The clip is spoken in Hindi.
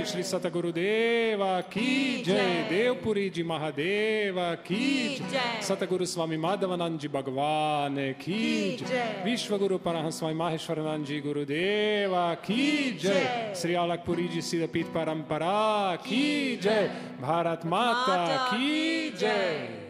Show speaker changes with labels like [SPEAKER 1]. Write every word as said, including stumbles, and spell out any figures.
[SPEAKER 1] श्री सतगुरुदेव की जय, देवपुरी जी महादेव की जय, सतगुरु स्वामी माधवानंद जी भगवान की जय, विश्वगुरु परमहंस स्वामी माहेश्वरानंद जी गुरुदेव की जय, श्री अलगपुरी जी सिद्धपीठ परंपरा की जय, भारत माता की जय।